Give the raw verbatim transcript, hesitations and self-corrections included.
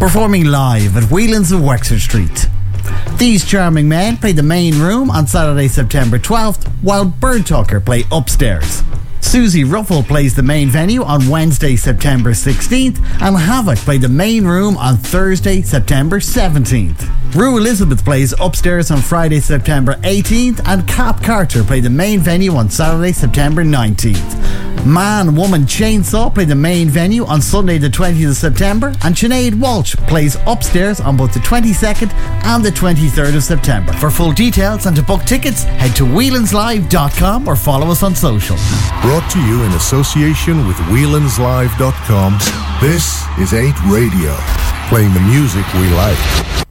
performing live at Whelan's of Wexford Street. These charming men play the main room on Saturday, September twelfth, while Bird Tucker play upstairs. Susie Ruffle plays the main venue on Wednesday, September sixteenth, and Havoc play the main room on Thursday, September seventeenth. Rue Elizabeth plays upstairs on Friday, September eighteenth, and Cap Carter play the main venue on Saturday, September nineteenth. Man Woman Chainsaw play the main venue on Sunday the twentieth of September, and Sinead Walsh plays upstairs on both the twenty-second and the twenty-third of September. For full details and to book tickets, head to whelans live dot com or follow us on social. Brought to you in association with whelans live dot com, this is eight Radio, playing the music we like.